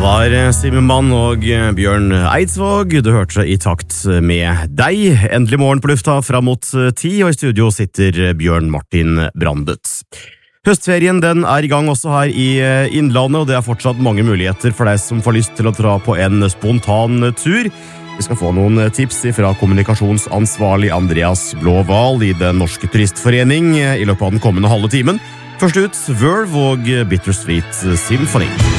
var Simen og Bjørn Eidsvåg. Du hørte I takt med deg. Endelig morgen på lufta fram mot 10, og I studio sitter Bjørn Martin Brandet. Høstferien den I gang også her I Innlandet, og det fortsatt mange muligheter for deg som får lyst til å dra på en spontan tur. Vi skal få noen tips fra kommunikasjonsansvarlig Andreas Blåval I Den Norske Turistforening I løpet av den kommende halve timen. Først ut, Verve og Bittersweet Symphony.